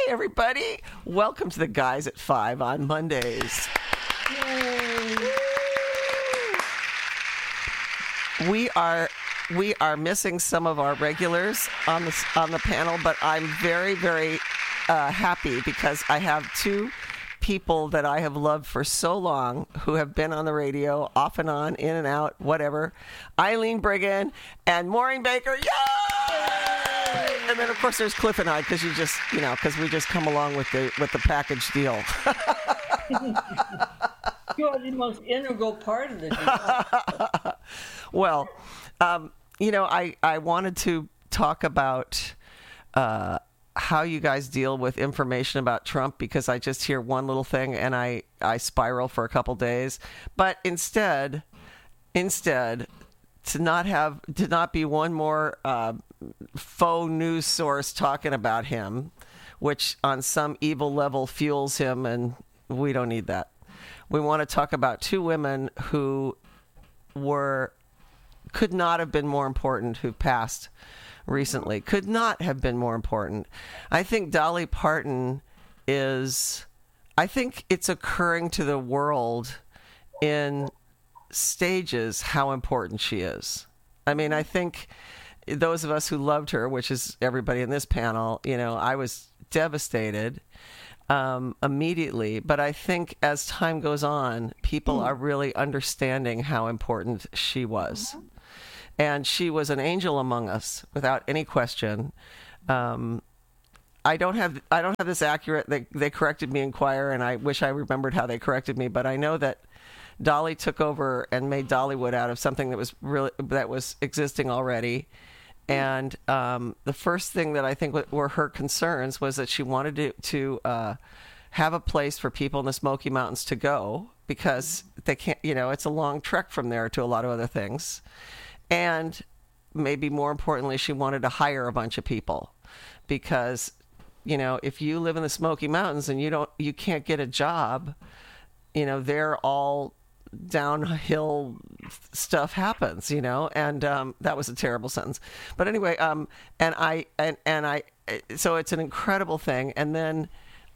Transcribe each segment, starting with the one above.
everybody. Welcome to the Guys at 5 on Mondays. Yay. We are missing some of our regulars on the panel, but I'm very, very happy because I have two people that I have loved for so long who have been on the radio off and on, in and out, whatever. Eileen Brigham and Maureen Baker. Yay! And then of course there's Cliff and I, because because we just come along with the package deal. You are the most integral part of the deal. Well, I wanted to talk about how you guys deal with information about Trump, because I just hear one little thing and I spiral for a couple days. But instead, to not be one more faux news source talking about him, which on some evil level fuels him, and we don't need that. We want to talk about two women who could not have been more important, who passed recently. Could not have been more important. I think Dolly Parton I think it's occurring to the world in stages how important she is. I mean, I think those of us who loved her, which is everybody in this panel, I was devastated immediately. But I think as time goes on, people are really understanding how important she was. And she was an angel among us, without any question. I don't have this accurate. They corrected me in choir, and I wish I remembered how they corrected me. But I know that Dolly took over and made Dollywood out of something that was existing already. And the first thing that I think were her concerns was that she wanted to have a place for people in the Smoky Mountains to go, because they can't. It's a long trek from there to a lot of other things. And maybe more importantly, she wanted to hire a bunch of people, because, if you live in the Smoky Mountains and you can't get a job, they're all downhill stuff happens, and that was a terrible sentence. But anyway, so it's an incredible thing. And then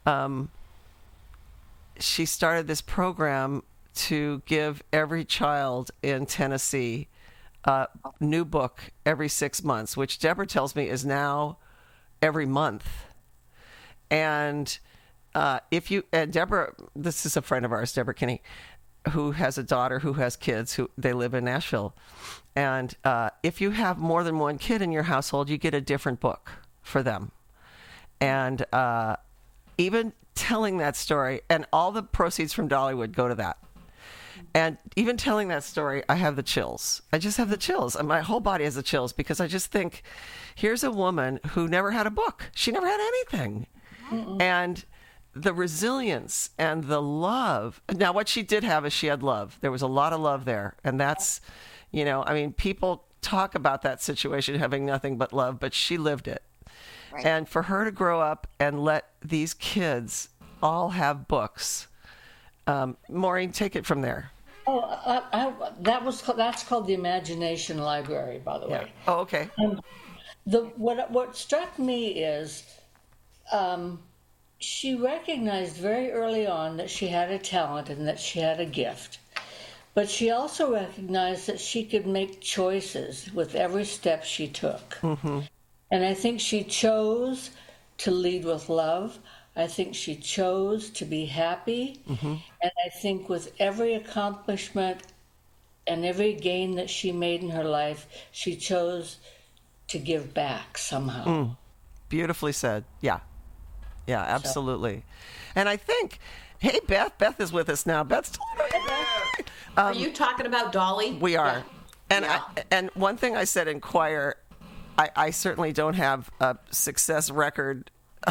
she started this program to give every child in Tennessee new book every 6 months, which Deborah tells me is now every month. And Deborah, this is a friend of ours, Deborah Kinney, who has a daughter who has kids they live in Nashville. And if you have more than one kid in your household, you get a different book for them. And even telling that story, and all the proceeds from Dollywood go to that. And even telling that story, I have the chills. I just have the chills. And my whole body has the chills, because I just think, here's a woman who never had a book. She never had anything. Mm-mm. And the resilience and the love. Now, what she did have is she had love. There was a lot of love there. And that's, people talk about that situation having nothing but love, but she lived it. Right. And for her to grow up and let these kids all have books. Maureen, take it from there. Oh, that's called the Imagination Library, by the way. Oh, okay. What struck me is she recognized very early on that she had a talent and that she had a gift, but she also recognized that she could make choices with every step she took. Mm-hmm. And I think she chose to lead with love. I think she chose to be happy. Mm-hmm. And I think with every accomplishment and every gain that she made in her life, she chose to give back somehow. Beautifully said. Yeah. Yeah, absolutely. So. And I think, hey, Beth is with us now. Beth's Are you talking about Dolly? We are. Yeah. And one thing I said in choir, I certainly don't have a success record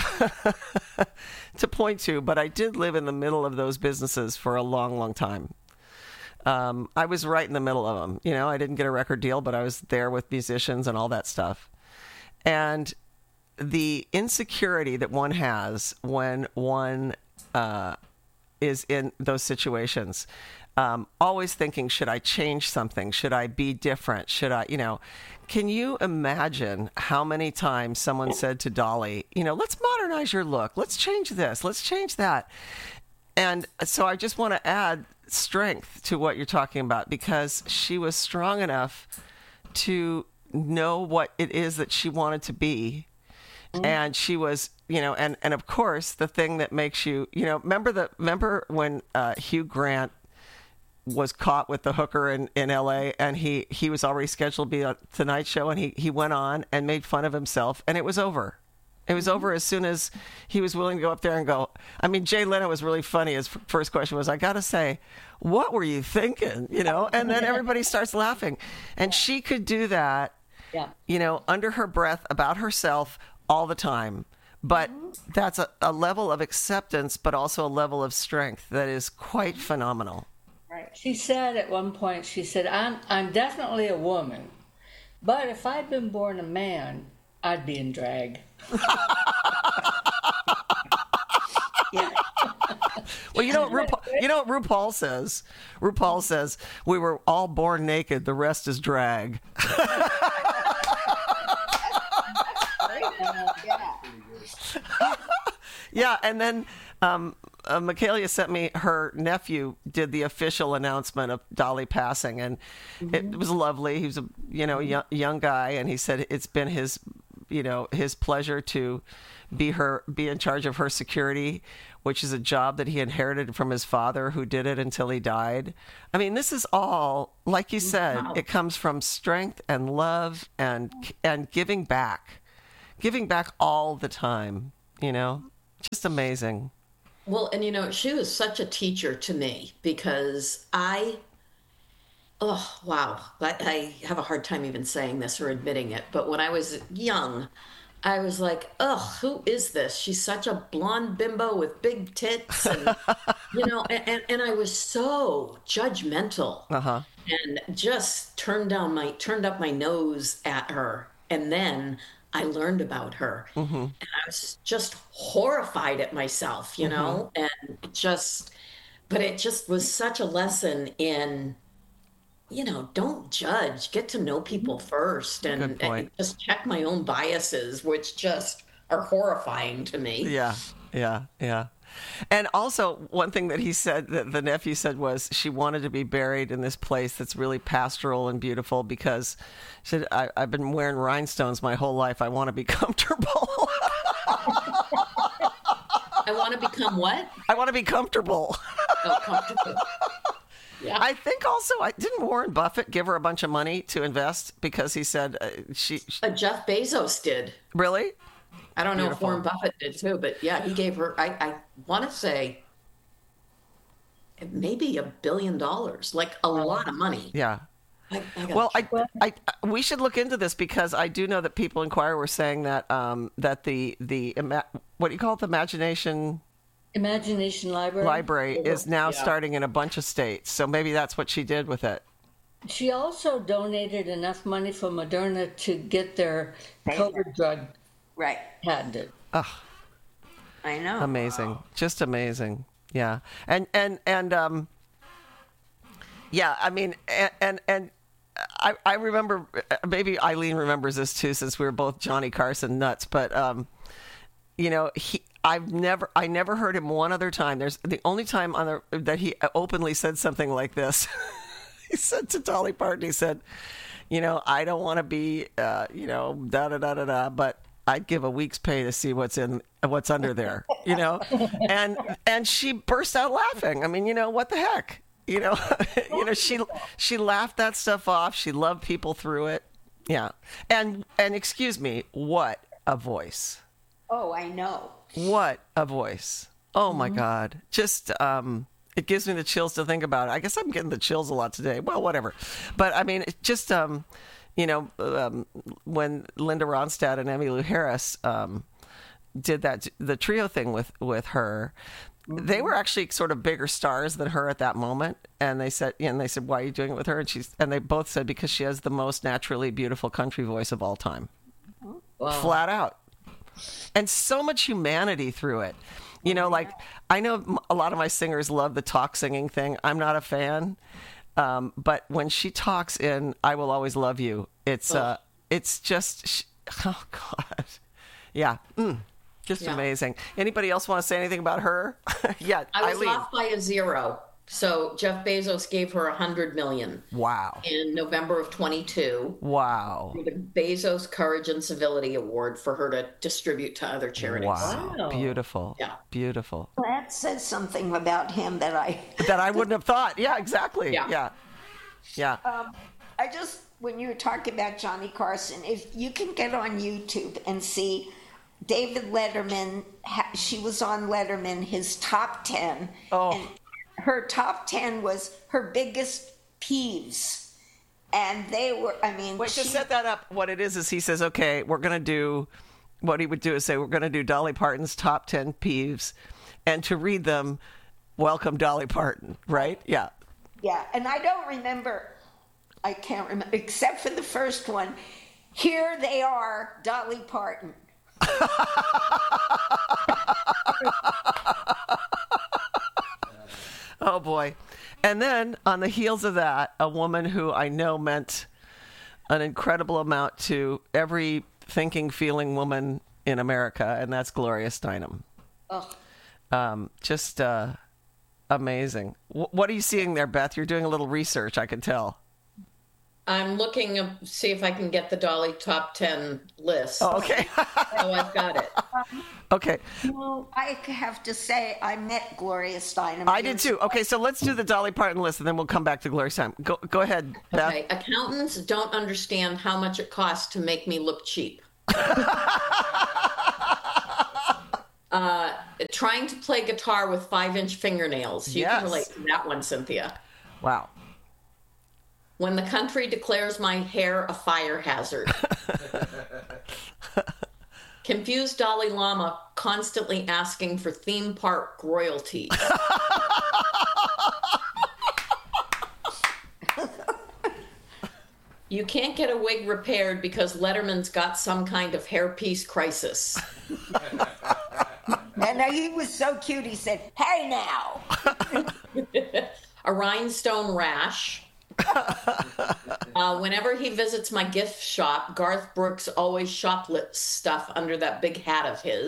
to point to, but I did live in the middle of those businesses for a long, long time. I was right in the middle of them. I didn't get a record deal, but I was there with musicians and all that stuff. And the insecurity that one has when one is in those situations. always thinking, should I change something? Should I be different? Should I, can you imagine how many times someone said to Dolly, let's modernize your look. Let's change this. Let's change that. And so I just want to add strength to what you're talking about, because she was strong enough to know what it is that she wanted to be. And she was, and of course, the thing that makes you, remember when Hugh Grant was caught with the hooker in LA, and he was already scheduled to be on Tonight Show, and he went on and made fun of himself, and it was over. It was over as soon as he was willing to go up there and go. I mean, Jay Leno was really funny. His first question was, I got to say, what were you thinking? And then everybody starts laughing. And she could do that, under her breath about herself all the time. But that's a level of acceptance, but also a level of strength that is quite phenomenal. Right. She said at one point, she said, I'm definitely a woman, but if I'd been born a man, I'd be in drag. Yeah. Well, you know what RuPaul says? RuPaul says, we were all born naked, the rest is drag. Yeah, and then Michaelia sent me, her nephew did the official announcement of Dolly passing, and it was lovely. He was a young guy, and he said it's been his pleasure to be in charge of her security, which is a job that he inherited from his father, who did it until he died. I mean, this is all, like you said, it comes from strength and love and giving back all the time. Just amazing. Well, and she was such a teacher to me, because I have a hard time even saying this or admitting it, but when I was young, I was like, who is this? She's such a blonde bimbo with big tits, and and I was so judgmental, and just turned up my nose at her. And then I learned about her, and I was just horrified at myself, and but it just was such a lesson in, don't judge, get to know people first, and just check my own biases, which just are horrifying to me. Yeah. And also, one thing that he said, that the nephew said, was she wanted to be buried in this place that's really pastoral and beautiful, because she said, I've been wearing rhinestones my whole life. I want to be comfortable. I want to become what? I want to be comfortable. Oh, comfortable. Yeah. I think also, didn't Warren Buffett give her a bunch of money to invest, because he said Jeff Bezos did. Really? I don't know if Warren Buffett did too, but yeah, he gave her, I want to say, maybe $1 billion, like a lot of money. Yeah. We should look into this, because I do know that People Inquirer were saying that that the what do you call it, the Imagination Library is now starting in a bunch of states. So maybe that's what she did with it. She also donated enough money for Moderna to get their COVID drug patented. Oh, I know. Amazing. Just amazing. Yeah. And yeah, I mean, and I remember, maybe Eileen remembers this too, since we were both Johnny Carson nuts, but I never heard him one other time. There's the only time that he openly said something like this. He said to Dolly Parton, he said, I don't want to be, da da da da da, but I'd give a week's pay to see what's under there, and she burst out laughing. I mean, what the heck, she laughed that stuff off. She loved people through it. Yeah. And excuse me, what a voice. Oh, I know. What a voice. Oh my God. Just, it gives me the chills to think about it. I guess I'm getting the chills a lot today. Well, whatever. But I mean, it just, when Linda Ronstadt and Emmylou Harris did the trio thing with her, they were actually sort of bigger stars than her at that moment. And they said, why are you doing it with her? And they both said, because she has the most naturally beautiful country voice of all time. Wow. Flat out. And so much humanity through it. You know, like I know a lot of my singers love the talk singing thing. I'm not a fan. But when she talks in "I Will Always Love You," it's just, oh God. Yeah. Just amazing. Anybody else want to say anything about her? Yeah. I was Eileen. off by a zero. So Jeff Bezos gave her $100 million. Wow. In November of 22. Wow. The Bezos Courage and Civility Award for her to distribute to other charities. Wow. Beautiful. Yeah. Beautiful. Well, that says something about him that I wouldn't have thought. Yeah, exactly. Yeah. I just, when you were talking about Johnny Carson, if you can get on YouTube and see David Letterman, she was on Letterman, his top 10. And her top 10 was her biggest peeves. And they were, I mean... Wait, to set that up, what it is he says, okay, we're going to do... What he would do is say, we're going to do Dolly Parton's top 10 peeves. And to read them, welcome Dolly Parton, right? Yeah. Yeah, and I don't remember... I can't remember, except for the first one. Here they are, Dolly Parton. Oh, boy. And then on the heels of that, a woman who I know meant an incredible amount to every thinking, feeling woman in America, and that's Gloria Steinem. Just amazing. What are you seeing there, Beth? You're doing a little research, I can tell. I'm looking to see if I can get the Dolly top 10 list. Oh, okay. Oh, I've got it. Okay. Well, I have to say, I met Gloria Steinem. I did too. Okay, so let's do the Dolly Parton list, and then we'll come back to Gloria Steinem. Go ahead, Beth. Okay, accountants don't understand how much it costs to make me look cheap. Trying to play guitar with 5-inch fingernails. You can relate to that one, Cynthia. Wow. When the country declares my hair a fire hazard. Confused Dalai Lama constantly asking for theme park royalties. You can't get a wig repaired because Letterman's got some kind of hairpiece crisis. And he was so cute, he said, "Hey now." A rhinestone rash. Whenever he visits my gift shop, Garth Brooks always shoplifts stuff under that big hat of his.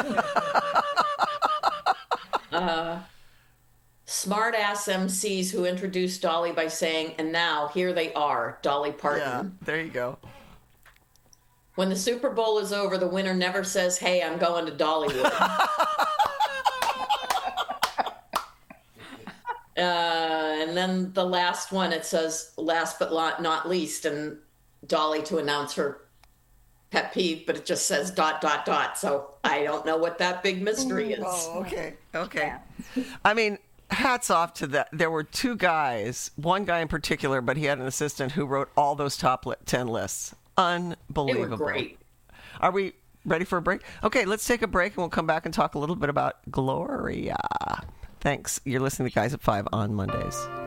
Smart-ass MCs who introduced Dolly by saying, "And now, here they are, Dolly Parton." Yeah, there you go. When the Super Bowl is over, the winner never says, "Hey, I'm going to Dollywood." And then the last one, it says, "Last but not least," and Dolly to announce her pet peeve, but it just says ... So I don't know what that big mystery is. Oh, okay. I mean, hats off to that. There were two guys, one guy in particular, but he had an assistant who wrote all those top 10 lists. Unbelievable. They were great. Are we ready for a break? Okay, let's take a break and we'll come back and talk a little bit about Gloria. Thanks. You're listening to Guys at 5 on Mondays.